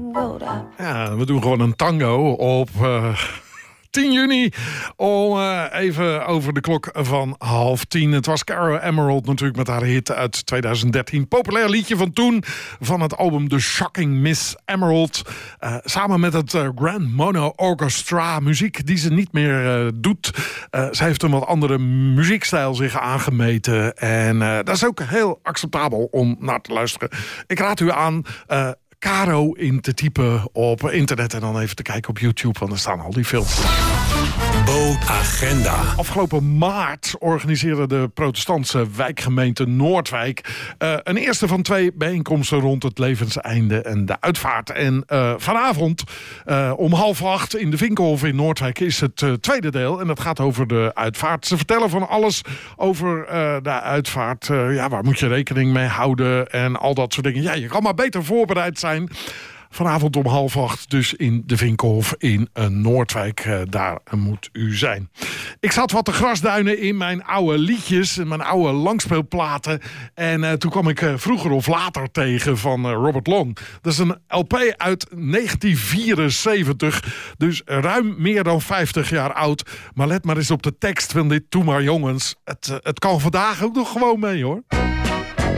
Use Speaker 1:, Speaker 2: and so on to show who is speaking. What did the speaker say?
Speaker 1: tango.
Speaker 2: Ja, we doen gewoon een tango op 10 juni om even over de klok van 9:30. Het was Caro Emerald natuurlijk met haar hit uit 2013. Populair liedje van toen van het album The Shocking Miss Emerald. Samen met het Grand Mono Orchestra. Muziek die ze niet meer doet. Ze heeft een wat andere muziekstijl zich aangemeten. En dat is ook heel acceptabel om naar te luisteren. Ik raad u aan Caro in te typen op internet en dan even te kijken op YouTube, want er staan al die films.
Speaker 3: Agenda.
Speaker 2: Afgelopen maart organiseerde de protestantse wijkgemeente Noordwijk een eerste van 2 bijeenkomsten rond het levenseinde en de uitvaart. En vanavond om 7:30 in de Vinkenhof in Noordwijk is het tweede deel en dat gaat over de uitvaart. Ze vertellen van alles over de uitvaart. Waar moet je rekening mee houden en al dat soort dingen. Ja, je kan maar beter voorbereid zijn. Vanavond om 7:30 dus in de Vinkenhof in Noordwijk. Daar moet u zijn. Ik zat wat te grasduinen in mijn oude liedjes, in mijn oude langspeelplaten. En toen kwam ik vroeger of later tegen van Robert Long. Dat is een LP uit 1974. Dus ruim meer dan 50 jaar oud. Maar let maar eens op de tekst van dit Toe maar jongens. Het kan vandaag ook nog gewoon mee hoor.